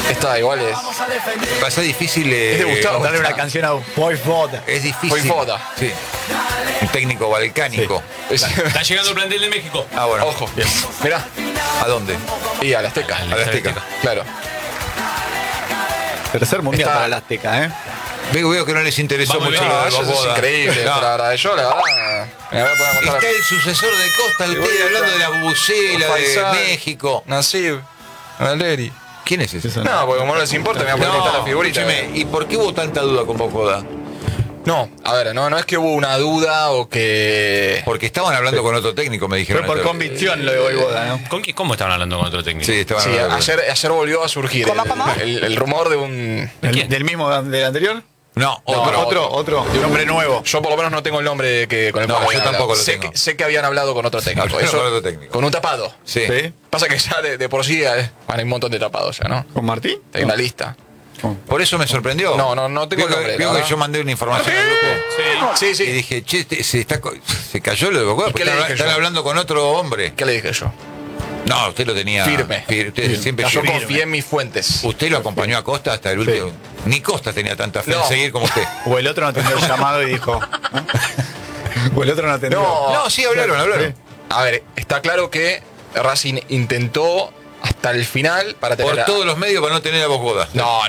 Esta igual es. Va a ser difícil. Es de Gustavo. Darle una canción a Voivoda. Es difícil. Voivoda. Sí. Un técnico balcánico. Está llegando el plantel de México. Ah, bueno. Ojo. Mirá. ¿A dónde? Y a la Azteca. A la Azteca. Claro. Tercer mundial Está- para la Azteca, ¿eh? Veo que no les interesó Vamos, mucho. Luis. lo de Eso es Boboda. increíble. No. La verdad, yo la verdad. Me voy a poner a contar. Está el sucesor de Costa, el Y voy pibe a- hablando de la bubucela, de Faisal, México. Nasib. Valeri. ¿Quién es ese? No, porque como no les importa, me voy a poner a contar la figurita. escúcheme, ¿y por qué hubo tanta duda con Boboda? No, a ver, no es que hubo una duda o que. Porque estaban hablando con otro técnico, me Fue dijeron. por esto. convicción lo de Voivoda, ¿no? ¿Cómo estaban hablando con otro técnico? Sí, estaban Sí, hablando. ayer volvió a surgir el rumor de un. quién? ¿Del mismo del anterior? No, No, otro. Otro. De un hombre nuevo. Yo por lo menos no tengo el nombre con el No, cual yo habían tampoco hablado. lo tengo. Sé que habían hablado con otro técnico. Hablaron Eso, con otro técnico. Con un tapado. Sí. ¿Sí? Pasa que ya de por sí hay un montón de tapados ya, ¿no? ¿Con Martín? Hay una lista. Por eso me sorprendió. No tengo el nombre. Vio ¿no? que yo mandé una información al grupo. Sí, Y sí. dije, che, se cayó lo de Boboda. ¿Y qué porque le dije están yo? hablando con otro hombre. ¿Qué le dije yo? No, usted lo tenía. Firme. Usted siempre Yo firme. confié en mis fuentes. Usted lo acompañó a Costa hasta el último. Ni Costa tenía tanta fe en No. seguir como usted. O el otro no atendió el llamado y dijo. O el otro no atendió. No, sí, hablaron. A ver, está claro que Racing intentó hasta el final para tener. Por todos los medios para no tener a Boboda. No,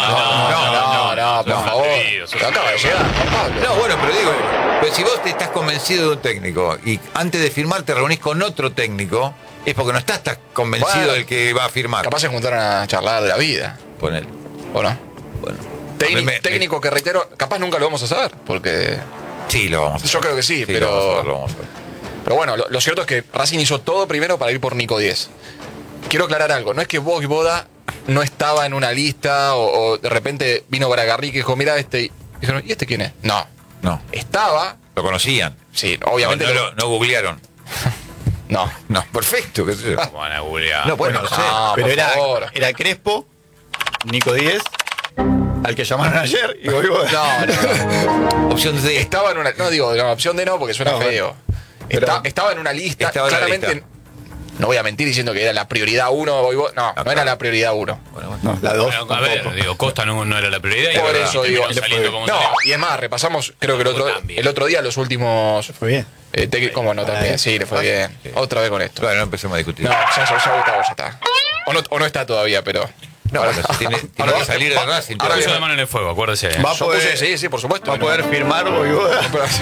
por favor. atrevido, sos Acaba de llegar, Juan Pablo. No, bueno, pero digo, pero si vos te estás convencido de un técnico y antes de firmar te reunís con otro técnico, es porque no estás tan convencido Bueno, del que va a firmar. Capaz se juntaron a charlar de la vida. Ponele. ¿O no? Bueno. Técnico que reitero, capaz nunca lo vamos a saber. Porque. Sí, lo vamos a ver. Yo creo que sí, pero. Lo vamos a ver, lo vamos a ver. Pero bueno, lo cierto es que Racing hizo todo primero para ir por Nico 10. Quiero aclarar algo, no es que Voivoda no estaba en una lista o de repente vino Bragarnik y dijo, mira este, y dijeron, ¿y este quién es? No, No, estaba, lo conocían. sí, obviamente No googlearon. no. No, perfecto. Qué sé yo. ¿Cómo van a googlear? No, bueno, no sé. No, Pero por favor. era Crespo, Nico 10, al que llamaron ayer y Voivoda. No. Opción D. Estaba en una, no digo, la opción de no porque suena No, feo. pero- Estaba en una lista, Estaba en la claramente, lista. no voy a mentir diciendo que era la prioridad 1 Voivoda, no claro. era la prioridad 1. No, la 2. Bueno, a ver, digo, Costa no era la prioridad. y Por ahora eso digo, terminó saliendo como no, salió. y es más, repasamos, creo que También. el otro día los últimos. Fue bien. ¿Cómo no también? Sí, le fue bien. Otra vez con esto. Claro, no empecemos a discutir. No, ya Gustavo ya está. O no está todavía, pero. No, bueno, tiene que salir de Racing. ahora Puso todavía. de mano en el fuego, acuérdese. Va a Yo poder, puse, sí, por supuesto. va a poder firmar Voivoda.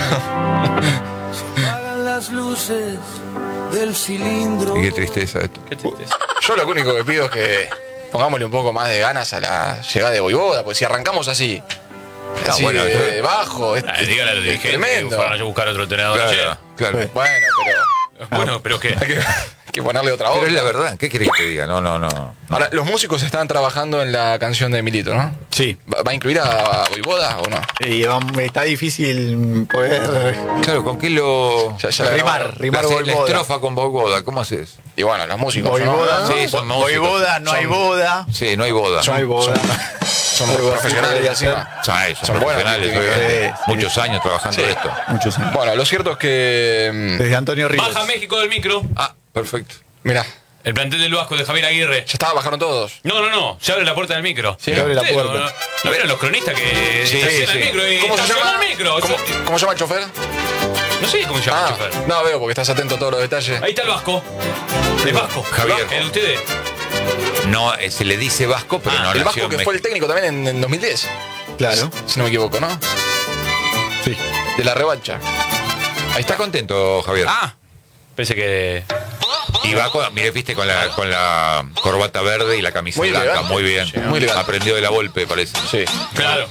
Apagan las luces del cilindro. Y qué tristeza esto. Qué tristeza. Yo lo único que pido es que pongámosle un poco más de ganas a la llegada de Voivoda, porque si arrancamos así bueno, de bajo, Dígale a los es dirigentes que tremendo. fueron a buscar otro entrenador ayer. Claro, claro. Sí. Bueno, Bueno, pero ¿qué? hay que ponerle otra Pero es onda. la verdad. ¿Qué querés que te diga? No. Ahora, los músicos están trabajando en la canción de Milito, ¿no? Sí. ¿Va a incluir a Voivoda o no? Y está difícil poder Claro, ¿con qué lo...? Ya la rimar La Voivoda. estrofa con Boboda, ¿cómo haces? Y bueno, los músicos. Voivoda, ¿no? Sí, son músicos. Voivoda, no hay boda. Sí, no hay boda. No hay boda. Son profesionales encima. Son buenos, profesionales. sí, obviamente. sí. Muchos años trabajando en esto. Muchos años. Bueno, lo cierto es que. Desde Antonio Ríos. Baja México del micro. Ah, perfecto. Mira, El plantel del Vasco de Javier Aguirre. ya estaba, bajaron todos. No. Se abre la puerta del micro. Sí, abre la puerta. ¿No vieron los cronistas que Sí, estacionan sí. el micro y ¿Cómo se estacionan llama? el micro? ¿Cómo se llama el chofer? No sé cómo se llama el chofer. No veo porque estás atento a todos los detalles. Ahí está el Vasco. El Vasco. Javier. El Vasco, el de ustedes. No, se le dice Vasco, pero no El nació Vasco en que México. fue el técnico también en 2010. Claro. Si no me equivoco, ¿no? Sí. De la revancha. Ahí está contento, Javier. Ah. Pensé que. Y va mire, viste, con la corbata verde y la camisa Muy blanca. elegante. Muy bien. Sí, muy elegante. Aprendió de la Volpe, parece. Sí. Claro.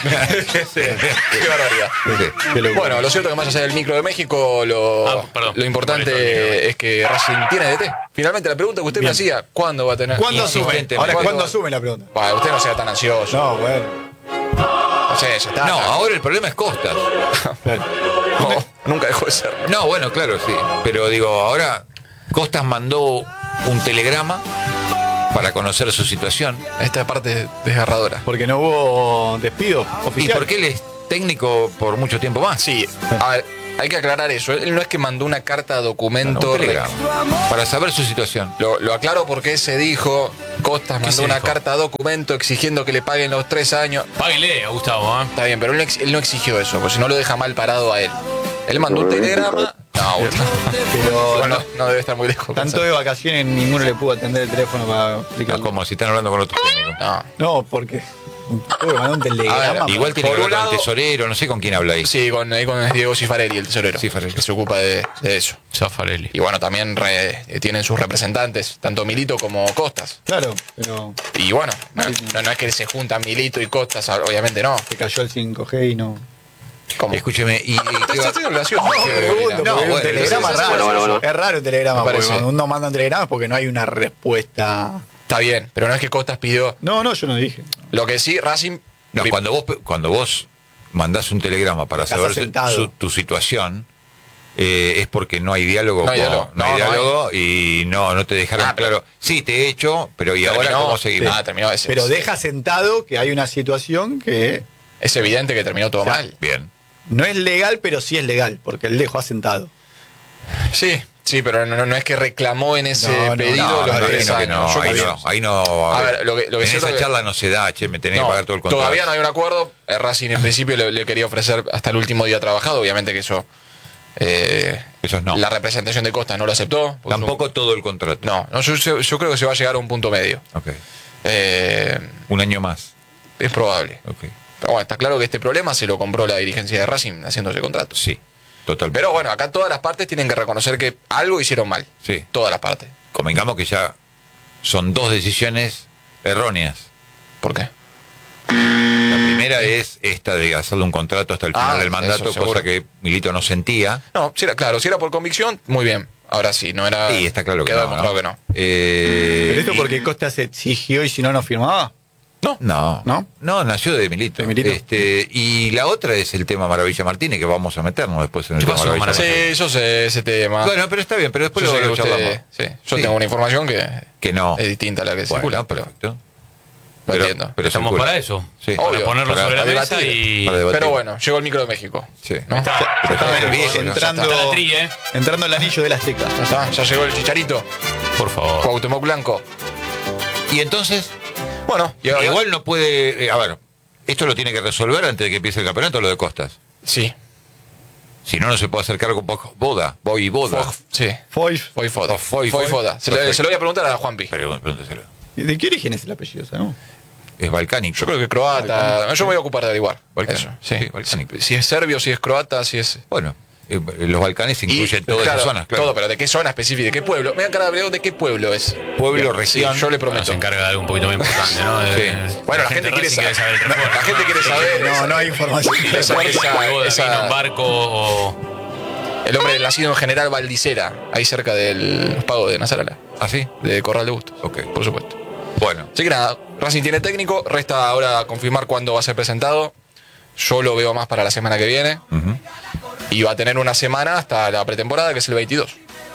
Qué barbaridad. Sí. Bueno, lo cierto es que más allá del micro de México, perdón. lo importante es que Racing tiene DT. Finalmente, la pregunta que usted me hacía, ¿cuándo va a tener? ¿Cuándo asume? Insistente. Ahora, ¿Cuándo? ¿cuándo asume la pregunta? Bueno, usted no sea tan ansioso. No, bueno. No sé, ya está. No, ahora el problema es Costa. Claro. No, nunca dejó de ser. No, bueno, claro, sí. Pero digo, ahora Costas mandó un telegrama para conocer su situación. Esta parte es desgarradora. Porque no hubo despido ¿Y oficial. por qué él es técnico por mucho tiempo más? Sí, a ver, hay que aclarar eso. Él no es que mandó una carta documento. Un telegrama. Para saber su situación. Lo aclaro porque se dijo, Costas mandó se una dijo? carta documento exigiendo que le paguen los 3 años. Páguenle a Gustavo, ¿eh? Está bien, pero él no exigió eso, porque si no lo deja mal parado a él. Él mandó un telegrama. No, Gustavo. Pero Bueno, no debe estar muy lejos. tanto de vacaciones ninguno le pudo atender el teléfono para explicarlo. Como si están hablando con otros técnicos. No. No, porque tuve que mandar un telegrama. Igual tiene que Por hablar un con el lado- tesorero, no sé con quién habla ahí. Sí, ahí con Diego Cifarelli, el tesorero. Cifarelli. Que se ocupa de eso. Zafarelli. Y bueno, también tienen sus representantes, tanto Milito como Costas. Claro, pero Y bueno, no es que se juntan Milito y Costas, obviamente no. se cayó el 5G y no. ¿Cómo? Escúcheme, y ¿qué va? Estoy gracioso. Pregunto, No, porque un bueno, telegrama sí, sí, raro. Es raro el telegrama, Me porque parece. cuando uno manda un telegrama es porque no hay una respuesta. Está bien, pero no es que Costas pidió. No, yo no dije. Lo que sí, Racing. No, cuando vos mandás un telegrama para Estás saber sentado. tu situación, es porque no hay diálogo. No hay diálogo. No hay No, no diálogo y no te dejaron Ah, pero- claro. Sí, te he hecho, pero ¿y ahora Terminó- cómo seguimos? Ah, terminó ese. Pero deja sentado que hay una situación que Es evidente que terminó todo mal. Bien. no es legal, pero sí es legal, porque él dejó asentado. Sí, pero no es que reclamó en ese No, no, pedido no, los no, 3 no, años. no, Yo ahí creo- no, ahí no. A ver, lo que en es cierto esa que- charla no se da, che, me tenés No, que pagar todo el contrato. todavía no hay un acuerdo. Racing en principio le quería ofrecer hasta el último día trabajado. Obviamente que eso. Eso no. La representación de Costa no lo aceptó. porque Tampoco todo el contrato. yo creo que se va a llegar a un punto medio. Ok. Eh, Un año más. es probable. Ok. Pero bueno, está claro que este problema se lo compró la dirigencia de Racing haciendo ese contrato. Sí, totalmente. Pero bueno, acá todas las partes tienen que reconocer que algo hicieron mal. Sí. Todas las partes. Convengamos que ya son 2 decisiones erróneas. ¿Por qué? La primera es esta de hacerle un contrato hasta el final del mandato, eso seguro. cosa que Milito no sentía. No, si era por convicción, muy bien. Ahora sí, no era. Y está claro que quedó no. demostrado que no. Pero esto y- porque Costa se exigió y si no firmaba. No, nació de Milito. De Milito. Y la otra es el tema Maravilla Martínez, que vamos a meternos después en el ¿Qué tema pasó con Maravilla Sí, yo sé ese tema. Martínez. Bueno, pero está bien, pero después yo sé lo que charlamos. usted, sí, yo Sí. tengo una información Que no. es distinta a la que Bueno, circula, pero perfecto. lo entiendo. Pero Estamos circula. para eso. Sí. Para Obvio, ponerlo para- sobre la para mesa debatir. y. Para debatir. Pero bueno, llegó el micro de México. Sí. ¿no? Está. Está bien, entrando, Está la tri, ¿eh? entrando el anillo del Azteca. Ya está, ya llegó el Chicharito, Por favor. Cuauhtémoc Blanco. Y entonces, Bueno, igual no puede. A ver, esto lo tiene que resolver antes de que empiece el campeonato, lo de Costas. Sí. Si no, no se puede hacer cargo Boda. Sí. Foyf. Foyfoda. Foyfoda. Foyfoda. Se lo voy a preguntar a Juanpi. Pregúnteselo. ¿De qué origen es el apellido? ¿Sabemos? Es balcánico. Yo creo que croata. Yo me voy a ocupar de averiguar. Balcánico. Eso, sí. Sí, balcánico. Si es serbio, si es croata, si es. Bueno, los Balcanes incluyen todas claro, esas zonas, claro. Todo, pero ¿de qué zona específica? ¿De qué pueblo? Me dan cara de ¿de qué pueblo es? Pueblo, Sí, región. yo le Bueno, prometo. se encarga de algo un poquito más importante, ¿no? Sí. Bueno, la gente quiere Racing saber. el refuerzo. La gente quiere saber. No hay información. Esa- Vino en barco o. El hombre nacido en General Valdicera, ahí cerca del pago de Nazarala, ¿Ah, sí? de Corral de Bustos. Ok. Por supuesto. Bueno, Así que nada, Racing tiene técnico, resta ahora confirmar cuándo va a ser presentado. Yo lo veo más para la semana que viene. Y va a tener una semana hasta la pretemporada, que es el 22.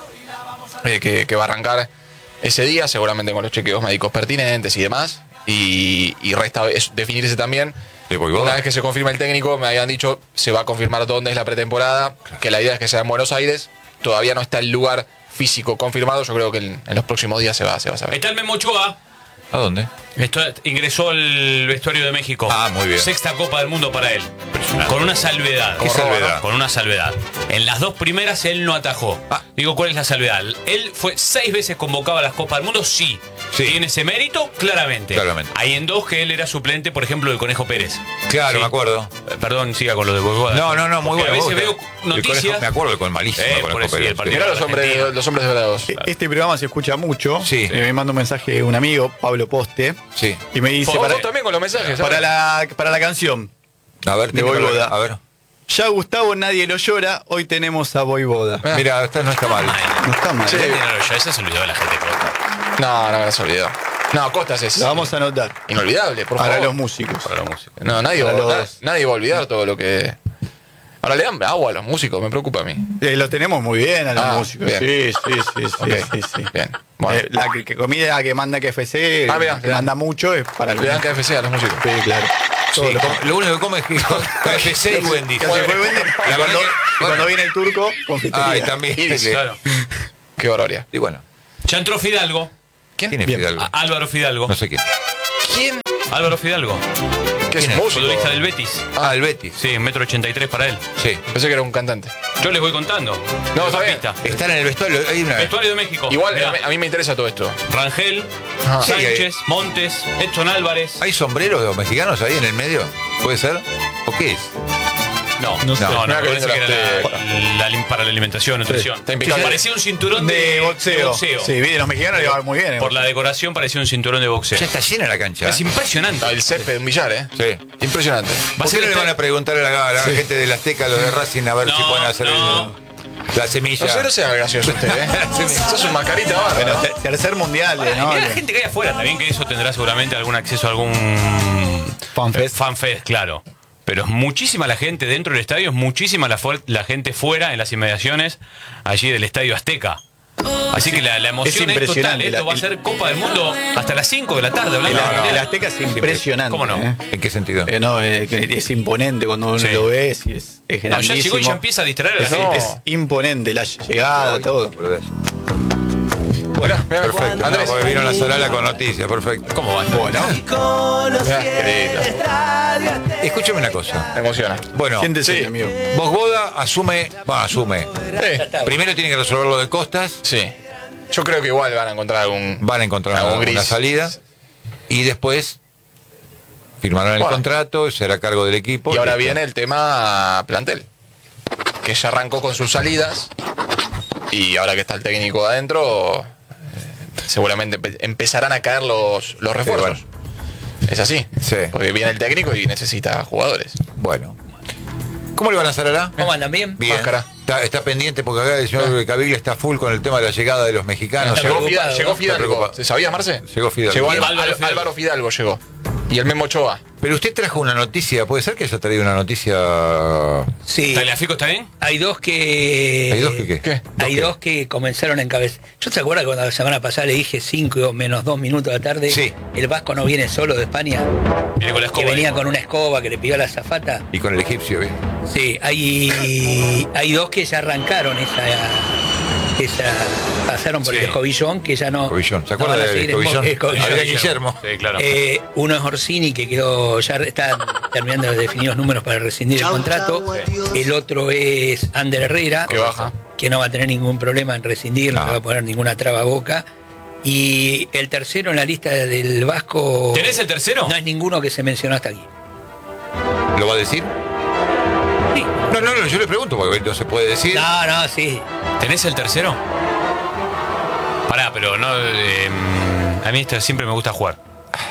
Que va a arrancar ese día, seguramente con los chequeos médicos pertinentes y demás. Y resta definirse también. de Voivoda. Una vez que se confirma el técnico, me habían dicho, se va a confirmar dónde es la pretemporada, que la idea es que sea en Buenos Aires. Todavía no está el lugar físico confirmado, yo creo que en los próximos días se va a saber. Está el Memo Ochoa. ¿A dónde? Ingresó al vestuario de México. Ah, muy bien. Sexta Copa del Mundo para él. Con una salvedad. ¿Qué salvedad? Con una salvedad. En las 2 primeras él no atajó. Digo, ¿cuál es la salvedad? Él fue 6 veces convocado a las Copas del Mundo, sí. Sí. ¿Tiene ese mérito? Claramente. Claramente. Hay en 2 que él era suplente, por ejemplo, del Conejo Pérez. Claro, Sí. me acuerdo. Perdón, siga con lo de Voivoda. No, muy Porque bueno. A veces veo noticias. Me acuerdo con malísimo. Por con el eso, y el partido- Mirá los hombres dorados. Este programa se escucha mucho. Sí. Me manda un mensaje un amigo, Pablo Poste, Sí. y me dice Vos también con los mensajes, ¿sabes? para la canción. A ver, De tiene que hablar. Voivoda. A ver. Ya Gustavo nadie lo llora, hoy tenemos a Voivoda. Mira, esta no está mal. No está mal. Sí. ¿eh? Ya ese se olvidó de la gente. No, se olvidó. No, Costas es La vamos a anotar. inolvidable, por Para favor. los músicos. Para la música. No, nadie para va, los- nadie va a olvidar todo lo que... Ahora le dan agua a los músicos, me preocupa a mí. Lo tenemos muy bien a los Ah, músicos. bien. Sí. Ok, sí. bien. Bueno, La comida que manda KFC, mirá, que manda mucho, es para los le dan músicos. KFC a los músicos. Sí, claro. Sí, Todos los- lo único que come es KFC y Wendy's. Que se fue vender. La Y verdad cuando, que- y cuando viene el turco, confitería. Ah, y también. Iris, Claro. Qué barbaridad. Y bueno. Ya entró Fidalgo. ¿Quién? ¿Quién es Bien. Fidalgo? Álvaro Fidalgo. No sé quién. ¿Quién? Álvaro Fidalgo. ¿Qué es ¿Quién es? músico? Futbolista del Betis. Ah, el Betis. Sí, 1,83 m para él. Sí. Pensé que era un cantante. Yo les voy contando. No, está La bien. pista. Están en el vestuario. Hay una... Vestuario de México. Igual, Mirá. a mí me interesa todo esto. Rangel, Ajá. Sánchez, Montes, Edson Álvarez. ¿Hay sombreros de los mexicanos ahí en el medio? ¿Puede ser? ¿O qué es? No, No. no, Mira me que parece que viene era para la alimentación, nutrición. está impecable. Parecía un cinturón De boxeo. de Sí, bien, los mexicanos le va muy bien. Por la decoración parecía un cinturón de boxeo. Ya está llena la cancha. Es impresionante. El césped de un billar, ¿eh? Sí. Impresionante. ¿Por qué no le van a preguntar a la gente del Azteca, a los de Racing, a ver No, si pueden hacer no. la semilla? No sea gracioso usted, ¿eh? Sos un mascarita bárbaro. Bueno, ¿no? tercer mundial, ¿no? Mira la gente que hay afuera, también que eso tendrá seguramente algún acceso a algún Fanfest. fanfest, claro. Pero es muchísima la gente dentro del estadio, es muchísima la gente fuera, en las inmediaciones, allí del Estadio Azteca. Así que la emoción es total. impresionante. Esto va a ser Copa del Mundo hasta las 5 de la tarde. El, Hablando de el Azteca es impresionante. ¿Cómo no? ¿En qué sentido? No, que es imponente cuando uno Sí. lo ve, y es No, ya grandísimo. llegó y ya empieza a distraer a la Es, gente. es imponente la llegada, todo. Mirá, mirá, Perfecto. Andrés. No, porque vino la Solala con noticias, perfecto. ¿Cómo va? Bueno, Escúchame una cosa. Me emociona. Bueno, siéntese, sí. amigo. Bogboda asume. Primero tiene que resolver lo de Costas. Sí. Yo creo que igual van a encontrar algún. Van a encontrar algún una gris. salida. Y después firmarán el Bueno. contrato, será cargo del equipo. Y ahora listo. viene el tema plantel. Que ya arrancó con sus salidas. Y ahora que está el técnico adentro, seguramente empezarán a caer los refuerzos. bueno. Es así. Sí. Porque viene el técnico y necesita jugadores. Bueno. ¿Cómo le van a hacer ahora? ¿Cómo andan? ¿Bien? Bien. Máscara. Está pendiente porque acá el señor Caviglia está full con el tema de la llegada de los mexicanos. Está preocupado. Llegó Fidalgo. preocupado. ¿Se sabía, Marce? Llegó Fidalgo. Llegó Bien, Álvaro, Álvaro Fidalgo llegó. Y el Memo Ochoa. Pero usted trajo una noticia, ¿puede ser que haya traído una noticia? Sí. ¿Tagliafico está bien? Hay dos que. ¿Hay dos que qué? ¿Qué? Hay dos que comenzaron a encabezar. ¿Yo te acuerdas cuando la semana pasada le dije 5 menos 2 minutos de la tarde? Sí. El Vasco no viene solo de España. Viene con la escoba. Que venía ahí. con una escoba que le pidió a la azafata. Y con el egipcio, ¿bien? Sí, hay dos que ya arrancaron esa pasaron por Sí. el escobillón, que ya no. Escobillón. ¿Se no acuerda van a del seguir en escobillón? escobillón. Adrián Guillermo. Sí, claro. Uno es Orsini, que quedó, ya está terminando de definir los números para rescindir el contrato. El otro es Ander Herrera, Que baja. que no va a tener ningún problema en rescindir, no Ah. le va a poner ninguna traba a boca. Y el tercero en la lista del Vasco. ¿Tenés el tercero? No es ninguno que se mencionó hasta aquí. ¿Lo va a decir? Sí. No, yo le pregunto porque no se puede decir. No, sí. ¿Tenés el tercero? Pará, pero no. A mí esto siempre me gusta jugar.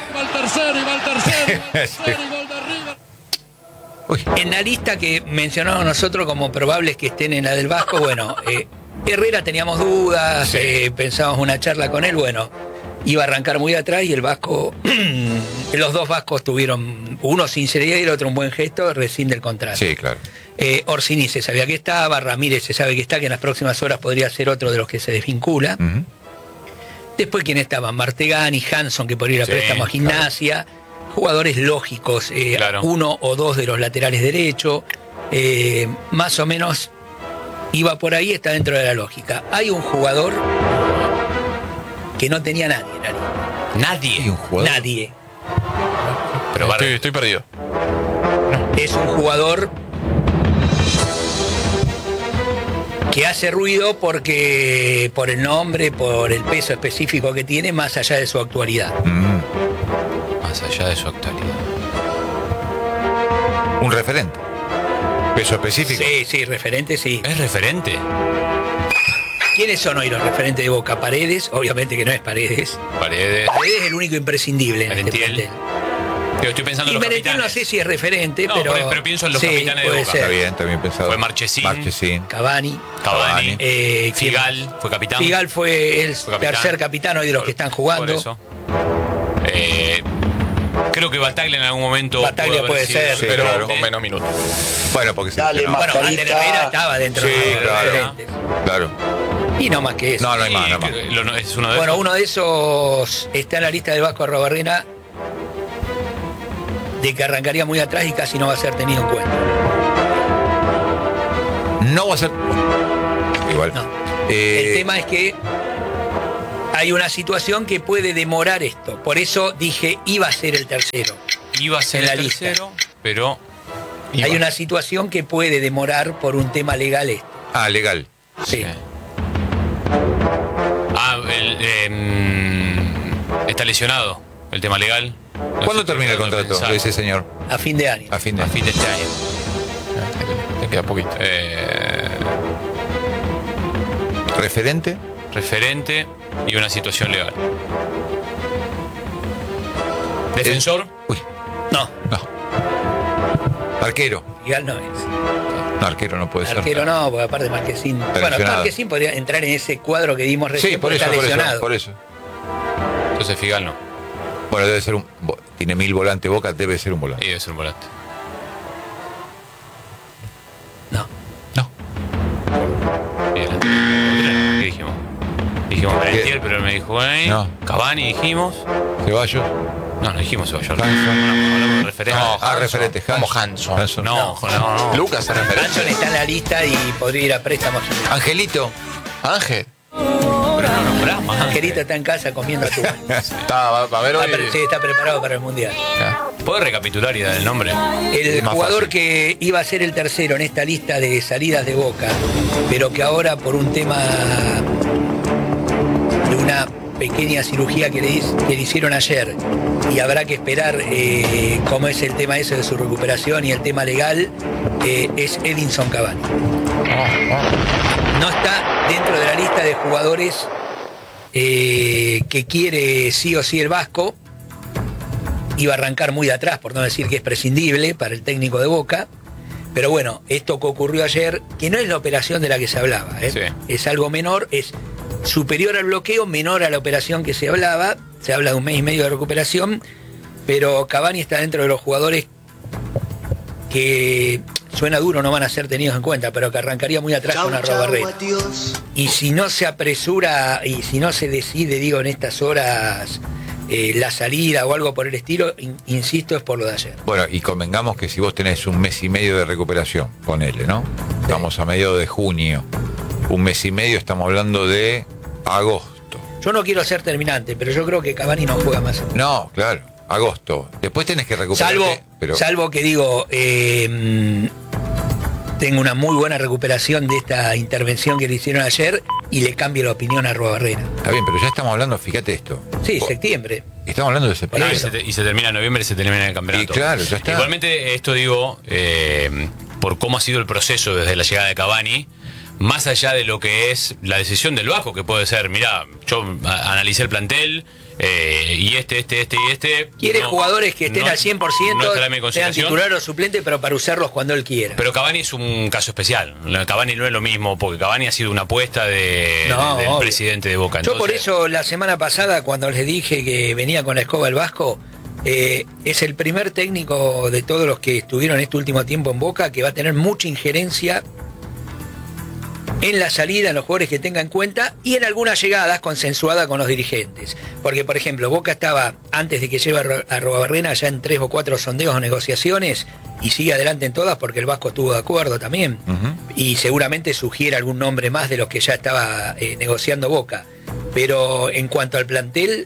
Uy, En la lista que mencionamos nosotros como probables que estén en la del Vasco, bueno, Herrera teníamos dudas, pensábamos una charla con él, bueno, iba a arrancar muy atrás y el Vasco, los dos Vascos tuvieron, uno sinceridad y el otro un buen gesto, rescinde el contrato. sí, claro. Orsini se sabía que estaba, Ramírez se sabe que está, que en las próximas horas podría ser otro de los que se desvincula. Ujú. Después, ¿quién estaban? Martegani, Hanson, que por ir a Sí, préstamo a Gimnasia. Jugadores lógicos, Claro. uno o dos de los laterales derecho. Más o menos iba por ahí, está dentro de la lógica. Hay un jugador que no tenía nadie en la lista. ¿Hay Nadie. un jugador? Nadie. Pero Estoy perdido. Es un jugador que hace ruido porque por el nombre, por el peso específico que tiene, más allá de su actualidad. más allá de su actualidad. Un referente. Peso específico. Sí, referente, sí. ¿Es referente? ¿Quiénes son hoy los referentes de Boca? Paredes, obviamente que no es Paredes. Paredes. Paredes es el único imprescindible en este Merentiel. plantel. Yo estoy pensando Y en los Merentiel no capitanes. sé si es referente, No, pero... pero pienso en los sí, capitanes de puede Boca. ser. Está bien, también pensado. Fue Marchesín. Marchesín. Cavani. Cavani. ¿quién Figal fue capitán. Figal fue el Fue capitán. tercer capitán hoy de los que están jugando. Por eso. Creo que Bataglia en algún momento. Bataglia pudo haber puede sido ser, Sí, Pero claro. con menos minutos. Bueno, porque se Dale, no. Bueno, Ander Herrera estaba dentro Sí, de los claro. referentes. Claro. Y no más que eso. No, no hay más, no hay más. Es uno de Bueno, esos. uno de esos está en la lista del Vasco Arrobarrena, de que arrancaría muy atrás y casi no va a ser tenido en cuenta. No va a ser. Igual. No. Eh, El tema es que hay una situación que puede demorar esto. Por eso dije, iba a ser el tercero. Iba a ser en la el lista. tercero, pero Hay una situación que puede demorar por un tema legal esto. Ah, legal. Sí. Está lesionado el tema legal. No ¿Cuándo sé, termina el tengo que contrato pensar. de ese señor? A fin de año. A fin de A fin de este año. Te queda poquito. ¿Referente? Referente y una situación legal. Defensor. Uy, No, no. Arquero. legal no es. No, arquero no puede Arquero ser. no, porque aparte Marquesín. Bueno, lesionado. Marquesín podría entrar en ese cuadro que dimos recién. Sí, por porque eso, está lesionado. por eso. Entonces Figal no. Bueno, debe ser tiene 1000 volantes Boca, debe ser un volante. Y debe ser un volante. No. No. Bien. ¿Qué dijimos? Dijimos Merentiel, pero él me dijo ahí. No. Cavani dijimos. Ceballos. No ceballos. Hanson. Hablamos de referente. No, Ah, referente. Como Hanson. No. Lucas es referente. Hanson está en la lista y podría ir a préstamos. Angelito. Ángel. Pero no nombrás más. Angelito está en casa comiendo atún. Va a ver hoy. Sí, está preparado para el Mundial. ¿Puedes recapitular y dar el nombre? El Es más jugador fácil. que iba a ser el tercero en esta lista de salidas de Boca, pero que ahora por un tema de una pequeña cirugía que le hicieron ayer y habrá que esperar cómo es el tema ese de su recuperación y el tema legal, es Edinson Cavani. No está dentro de la lista de jugadores que quiere sí o sí el Vasco. Iba a arrancar muy de atrás, por no decir que es prescindible para el técnico de Boca. Pero bueno, esto que ocurrió ayer, que no es la operación de la que se hablaba, Sí. es algo menor, es superior al bloqueo, menor a la operación que se hablaba. Se habla de 1 mes y medio de recuperación, pero Cavani está dentro de los jugadores que, suena duro, no van a ser tenidos en cuenta, pero que arrancaría muy atrás con Arrobarrena. Y si no se apresura y si no se decide, digo, en estas horas la salida o algo por el estilo, insisto, es por lo de ayer. Bueno, y convengamos que si vos tenés 1 mes y medio de recuperación, ponele, ¿no? Estamos a mediados de junio. 1 mes y medio, estamos hablando de agosto. Yo no quiero ser terminante, pero yo creo que Cavani no juega más. No, claro, agosto. Después tenés que recuperarte. Salvo que digo, tengo una muy buena recuperación de esta intervención que le hicieron ayer y le cambio la opinión a Arrobarrena. Está bien, pero ya estamos hablando, fíjate esto. Sí, septiembre. Estamos hablando de septiembre. Y se termina en noviembre y se termina el campeonato. Y claro, ya está. Igualmente, esto digo, por cómo ha sido el proceso desde la llegada de Cavani, más allá de lo que es la decisión del Vasco, que puede ser, mirá, yo analicé el plantel, y este. Quiere jugadores que estén al 100%, no estará en mi sean consideración. titular o suplente, pero para usarlos cuando él quiera. Pero Cavani es un caso especial. Cavani no es lo mismo, porque Cavani ha sido una apuesta del obvio. presidente de Boca. Yo por Entonces, eso la semana pasada, cuando les dije que venía con la escoba el Vasco, es el primer técnico de todos los que estuvieron este último tiempo en Boca que va a tener mucha injerencia en la salida, en los jugadores que tenga en cuenta y en algunas llegadas consensuadas con los dirigentes. Porque, por ejemplo, Boca estaba, antes de que lleve a Arrobarrena, ya en 3 o 4 sondeos o negociaciones y sigue adelante en todas porque el Vasco estuvo de acuerdo también. Y seguramente sugiere algún nombre más de los que ya estaba negociando Boca. Pero en cuanto al plantel,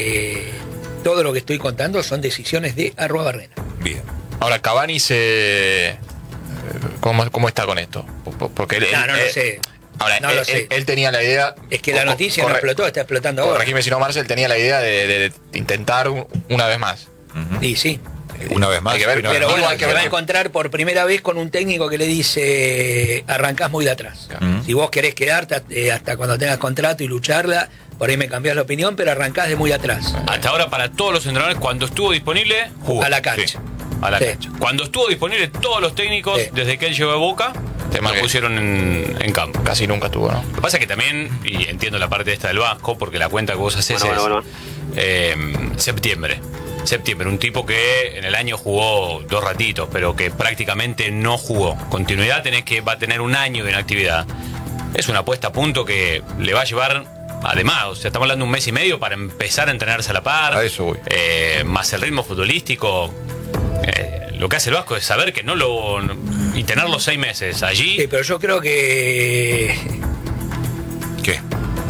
todo lo que estoy contando son decisiones de Arrobarrena. Bien. Ahora, Cavani se... ¿Cómo está con esto? Porque él, No lo sé. Ahora, No lo sé. él tenía la idea... Es que la noticia no explotó, está explotando ahora. Corregime si no, Marcel, tenía la idea de intentar una vez más. Y sí. Una vez más. Hay que ver, una vez Pero más. bueno, hay que se va a ver. encontrar por primera vez con un técnico que le dice, arrancás muy de atrás. Si vos querés quedarte hasta cuando tengas contrato y lucharla, por ahí me cambiás la opinión, pero arrancás de muy atrás. hasta ahora, para todos los entrenadores, cuando estuvo disponible, jugó. A la cancha. A la Sí. cancha. Cuando estuvo disponible, todos los técnicos, Sí. desde que él llegó a Boca, Tema lo que- pusieron en campo. Casi nunca estuvo, ¿no? Lo que pasa es que también, y entiendo la parte esta del Vasco, porque la cuenta que vos haces Bueno. septiembre. Septiembre, un tipo que en el año jugó 2 ratitos, pero que prácticamente no jugó. Continuidad va a tener 1 año de inactividad. Es una puesta a punto que le va a llevar, además, o sea, estamos hablando de 1 mes y medio para empezar a entrenarse a la par. A eso voy. Más el ritmo futbolístico. Lo que hace el Vasco es saber que y tener los 6 meses allí. Sí, pero yo creo que ¿Qué?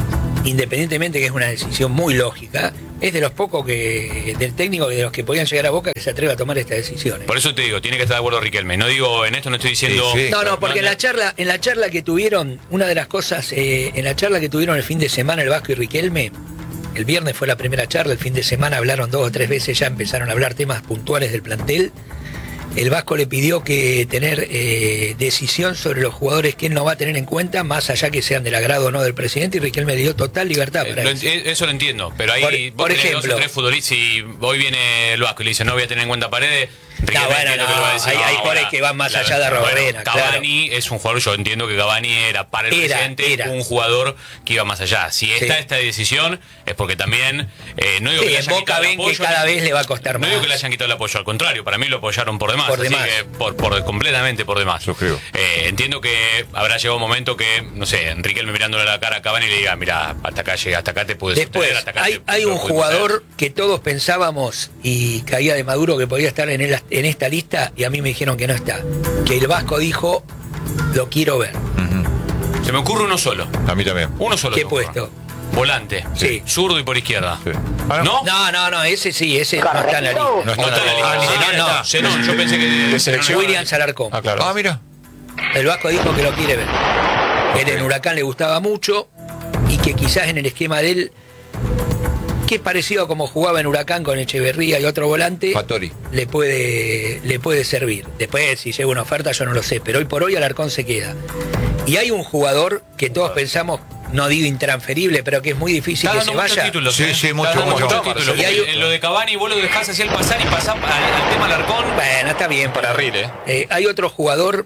independientemente que es una decisión muy lógica, es de los pocos del técnico de los que podían llegar a Boca que se atreve a tomar estas decisiones. Por eso te digo, tiene que estar de acuerdo Riquelme. No digo, en esto no estoy diciendo... Sí, sí. No, porque en la charla que tuvieron, una de las cosas, en la charla que tuvieron el fin de semana el Vasco y Riquelme, el viernes fue la primera charla, el fin de semana hablaron 2 o 3 veces, ya empezaron a hablar temas puntuales del plantel. El Vasco le pidió que tener decisión sobre los jugadores que él no va a tener en cuenta, más allá que sean del agrado o no del presidente, y Riquelme le dio total libertad para eso. Eso lo entiendo, pero ahí Por vos tenés ejemplo, 2 o 3 futbolistas y hoy viene el Vasco y le dice no voy a tener en cuenta Paredes. Riquelme entiendo que lo va a decir, hay ahora, jugadores que van más allá de Arrobarena. Cavani es un jugador, yo entiendo que Cavani era para el presidente un jugador que iba más allá. Si está esta decisión es porque también no digo que le en hayan Boca quitado el ven que apoyo, cada vez le va a costar no más. digo que le hayan quitado el apoyo, al contrario, para mí lo apoyaron por demás. Por así demás. que completamente por demás. Suscribo. Entiendo que habrá llegado un momento que, no sé, Riquelme mirándole la cara a Cavani y le diga, mira, hasta acá llega, hasta acá te puedes Después, sostener, hasta acá hay te un puedes jugador sostener. que todos pensábamos y caía de Maduro que podía estar en esta lista y a mí me dijeron que no está. Que el Vasco dijo, lo quiero ver. Se me ocurre uno solo. A mí también. Uno solo. ¿Qué se me ocurre. puesto? Volante. Sí. Zurdo y por izquierda. Sí. ¿No? No, ese sí, ese no está en la lista. No está No está en la lista. no. Zenón, yo pensé que... De selección. William Alarcón. Ah, claro. Ah, mira. El Vasco dijo que lo quiere ver. Él en Huracán le gustaba mucho y que quizás en el esquema de él, que es parecido a como jugaba en Huracán con Echeverría y otro volante, Fattori. le puede servir. Después, si llega una oferta, yo no lo sé, pero hoy por hoy Alarcón se queda. Y hay un jugador que todos pensamos, no digo intransferible, pero que es muy difícil Está que dando se muchos vaya. títulos. Sí, sí, mucho, Está dando mucho. muchos títulos. Y hay- En lo de Cavani vos lo dejás hacia el pasar y pasás al tema Alarcón. Bueno, está bien. Para Rile. Hay otro jugador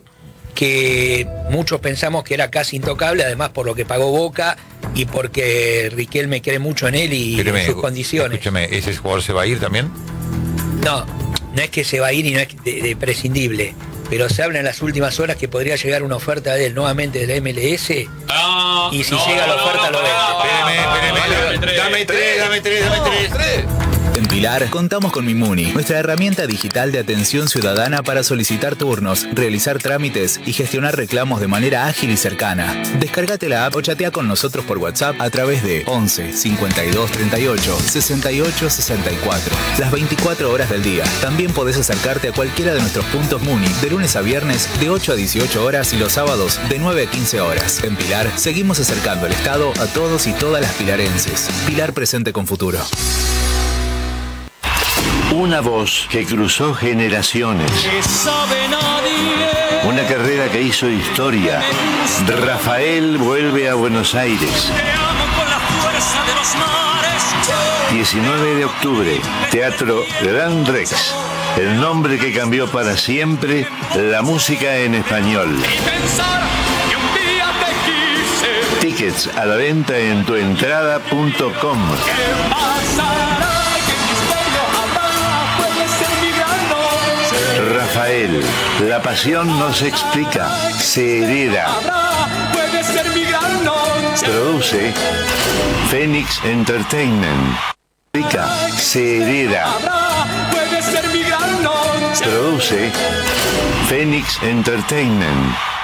que muchos pensamos que era casi intocable, además por lo que pagó Boca y porque Riquelme cree mucho en él y Espéreme, en sus condiciones. Escúchame, ¿ese jugador se va a ir también? No es que se va a ir y no es de prescindible, pero se habla en las últimas horas que podría llegar una oferta de él nuevamente de la MLS. Ah, Y si llega la oferta, lo vende. Dame tres. En Pilar contamos con Mimuni, nuestra herramienta digital de atención ciudadana para solicitar turnos, realizar trámites y gestionar reclamos de manera ágil y cercana. Descárgate la app o chatea con nosotros por WhatsApp a través de 11 52 38 68 64. Las 24 horas del día. También podés acercarte a cualquiera de nuestros puntos Muni de lunes a viernes de 8 a 18 horas y los sábados de 9 a 15 horas. En Pilar seguimos acercando el Estado a todos y todas las pilarenses. Pilar presente con futuro. Una voz que cruzó generaciones. Una carrera que hizo historia. Rafael vuelve a Buenos Aires. 19 de octubre, Teatro Gran Rex. El nombre que cambió para siempre la música en español. Tickets a la venta en tuentrada.com. Rafael, la pasión no se explica, se hereda. Produce Phoenix Entertainment. Se hereda. Produce Phoenix Entertainment.